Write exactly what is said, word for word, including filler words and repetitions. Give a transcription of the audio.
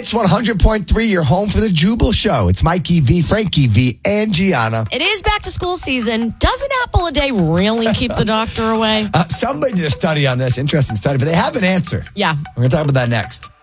Hits one hundred point three, your home for the Jubal Show. It's Mikey V, Frankie V, and Gianna. It is back to school season. Does an apple a day really keep the doctor away? Uh, somebody did a study on this, interesting study, but they have an answer. Yeah. We're going to talk about that next.